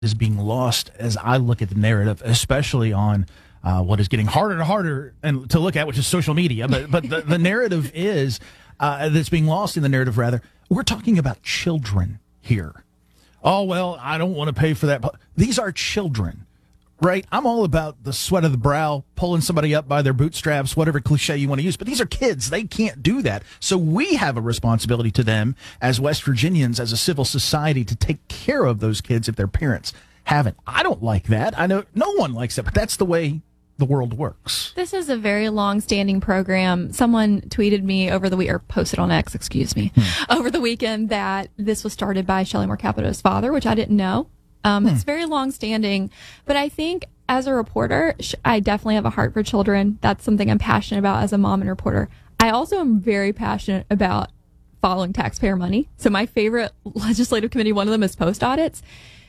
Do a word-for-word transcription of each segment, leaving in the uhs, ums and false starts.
is being lost as I look at the narrative, especially on uh, what is getting harder and harder and to look at, which is social media. But but the, the narrative is uh, that's being lost in the narrative. Rather, we're talking about children here. Oh well, I don't want to pay for that. These are children. Right? I'm all about the sweat of the brow, pulling somebody up by their bootstraps, whatever cliche you want to use. But these are kids. They can't do that. So we have a responsibility to them as West Virginians, as a civil society, to take care of those kids if their parents haven't. I don't like that. I know no one likes it, but that's the way the world works. This is a very long-standing program. Someone tweeted me over the week, or posted on X, excuse me, hmm. over the weekend that this was started by Shelley Moore Capito's father, which I didn't know. Um, hmm. It's very long-standing, but I think as a reporter, I definitely have a heart for children. That's something I'm passionate about as a mom and reporter. I also am very passionate about following taxpayer money. So my favorite legislative committee, one of them is post audits.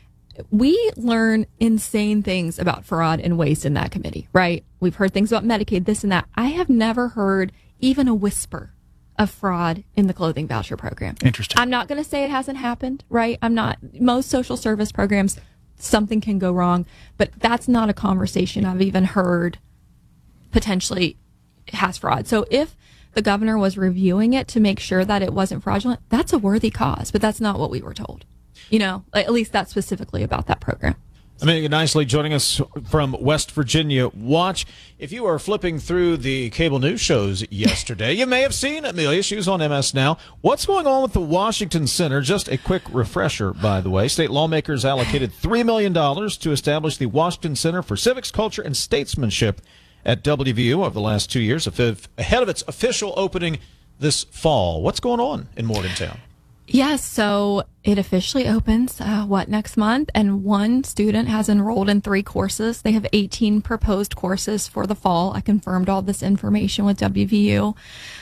We learn insane things about fraud and waste in that committee, right? We've heard things about Medicaid, this and that. I have never heard even a whisper of fraud in the clothing voucher program. Interesting. I'm not going to say it hasn't happened, right? I'm not. Most social service programs, something can go wrong, but that's not a conversation I've even heard potentially has fraud. So if the governor was reviewing it to make sure that it wasn't fraudulent, that's a worthy cause, but that's not what we were told. You know, at least that's specifically about that program. Amelia Nicely joining us from West Virginia Watch. If you are flipping through the cable news shows yesterday, you may have seen Amelia. She was on M S Now. What's going on with the Washington Center? Just a quick refresher, by the way. State lawmakers allocated three million dollars to establish the Washington Center for Civics, Culture, and Statesmanship at W V U over the last two years, ahead of its official opening this fall. What's going on in Morgantown? Yes, so it officially opens, uh, what, next month? And one student has enrolled in three courses. They have eighteen proposed courses for the fall. I confirmed all this information with W V U.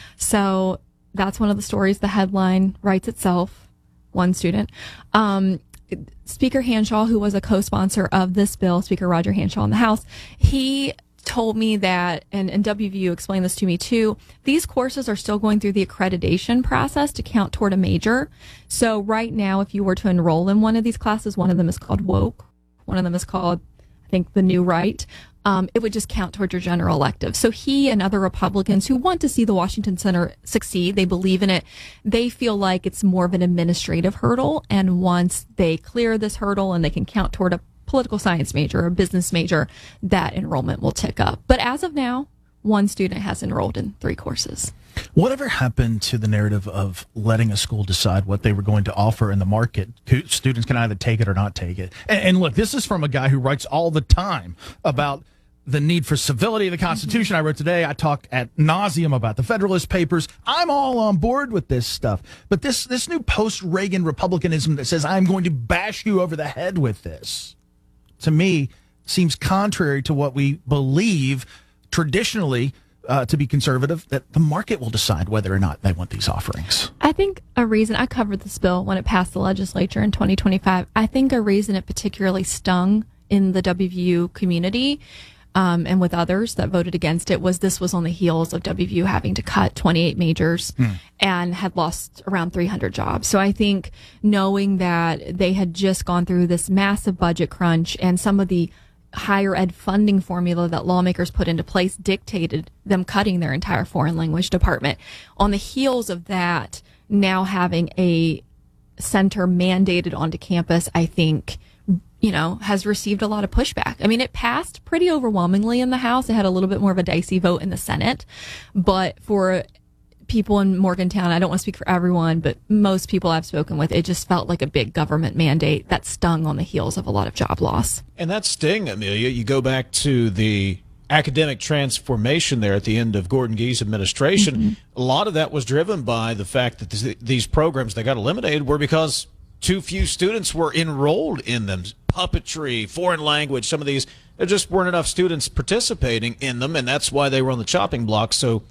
So that's one of the stories. The headline writes itself, one student. Um, Speaker Hanshaw, who was a co-sponsor of this bill, Speaker Roger Hanshaw in the House, he told me that, and, and W V U explained this to me too, these courses are still going through the accreditation process to count toward a major. So right now, if you were to enroll in one of these classes, one of them is called Woke, one of them is called, I think, the New Right, um, it would just count toward your general elective. So he and other Republicans who want to see the Washington Center succeed, they believe in it, they feel like it's more of an administrative hurdle. And once they clear this hurdle and they can count toward a political science major or business major, that enrollment will tick up. But as of now, one student has enrolled in three courses. Whatever happened to the narrative of letting a school decide what they were going to offer in the market? Students can either take it or not take it. And, and look, this is from a guy who writes all the time about the need for civility of the Constitution. I wrote today, I talk at nauseum about the Federalist Papers. I'm all on board with this stuff. But this, this new post-Reagan Republicanism that says I'm going to bash you over the head with this, to me, seems contrary to what we believe traditionally uh, to be conservative, that the market will decide whether or not they want these offerings. I think a reason, I covered this bill when it passed the legislature in twenty twenty-five, I think a reason it particularly stung in the W V U community um, and with others that voted against it was this was on the heels of W V U having to cut twenty-eight majors mm. and had lost around three hundred jobs. So I think knowing that they had just gone through this massive budget crunch and some of the higher ed funding formula that lawmakers put into place dictated them cutting their entire foreign language department. On the heels of that, now having a center mandated onto campus, I think, you know, has received a lot of pushback. I mean, it passed pretty overwhelmingly in the House. It had a little bit more of a dicey vote in the Senate. But for people in Morgantown, I don't want to speak for everyone, but most people I've spoken with, it just felt like a big government mandate that stung on the heels of a lot of job loss. And that sting, Amelia, you go back to the academic transformation there at the end of Gordon Gee's administration. Mm-hmm. A lot of that was driven by the fact that this, these programs that got eliminated were because too few students were enrolled in them. Puppetry, foreign language, some of these, there just weren't enough students participating in them, and that's why they were on the chopping block. So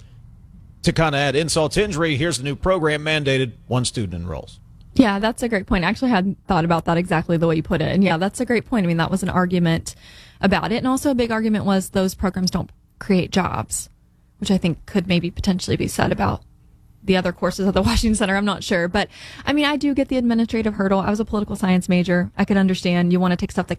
to kind of add insult to injury, here's the new program mandated, one student enrolls. Yeah, that's a great point. I actually hadn't thought about that exactly the way you put it. And yeah, that's a great point. I mean, that was an argument about it. And also a big argument was those programs don't create jobs, which I think could maybe potentially be said about the other courses at the Washington Center. I'm not sure. But I mean, I do get the administrative hurdle. I was a political science major. I could understand you want to take stuff that